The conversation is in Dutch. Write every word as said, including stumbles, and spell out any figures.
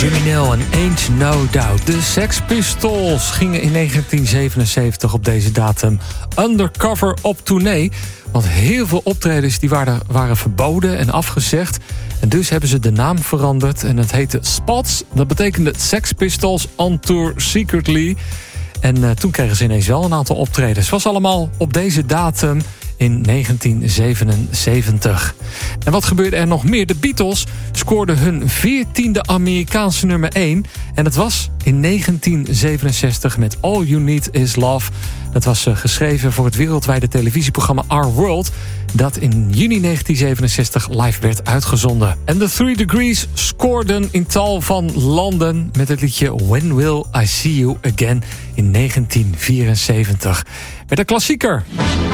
Crimineel en Ain't No Doubt. De Sex Pistols gingen in negentien zevenenzeventig op deze datum undercover op tournee. Want heel veel optredens die waren, waren verboden en afgezegd. En dus hebben ze de naam veranderd. En het heette Spots. Dat betekende Sex Pistols on Tour Secretly. En uh, toen kregen ze ineens wel een aantal optredens. Het was allemaal op deze datum in negentien zevenenzeventig. En wat gebeurde er nog meer? De Beatles scoorden hun veertiende Amerikaanse nummer één. En dat was in negentien zevenenzestig met All You Need Is Love. Dat was uh, geschreven voor het wereldwijde televisieprogramma Our World, dat in juni negentien zevenenzestig live werd uitgezonden. En de Three Degrees scoorden in tal van landen met het liedje When Will I See You Again in negentien vierenzeventig. Met een klassieker.